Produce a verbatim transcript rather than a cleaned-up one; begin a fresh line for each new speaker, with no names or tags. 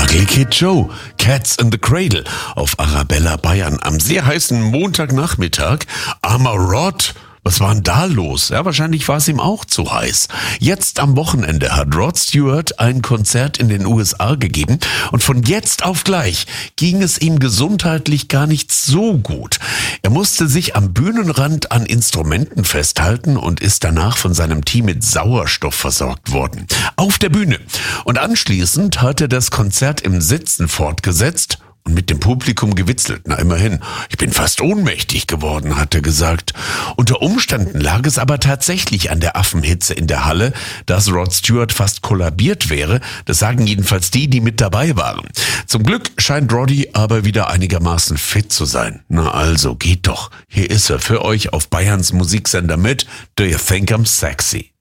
Ugly Kid Joe, Cats in the Cradle auf Arabella Bayern am sehr heißen Montagnachmittag. Armer Rod, was war denn da los? Ja, wahrscheinlich war es ihm auch zu heiß. Jetzt am Wochenende hat Rod Stewart ein Konzert in den U S A gegeben und von jetzt auf gleich ging es ihm gesundheitlich gar nicht so gut. Er musste sich am Bühnenrand an Instrumenten festhalten und ist danach von seinem Team mit Sauerstoff versorgt worden. Auf der Bühne. Und anschließend hat er das Konzert im Sitzen fortgesetzt und mit dem Publikum gewitzelt. Na immerhin, ich bin fast ohnmächtig geworden, hat er gesagt. Unter Umständen lag es aber tatsächlich an der Affenhitze in der Halle, dass Rod Stewart fast kollabiert wäre. Das sagen jedenfalls die, die mit dabei waren. Zum Glück scheint Roddy aber wieder einigermaßen fit zu sein. Na also, geht doch. Hier ist er für euch auf Bayerns Musiksender mit Do You Think I'm Sexy?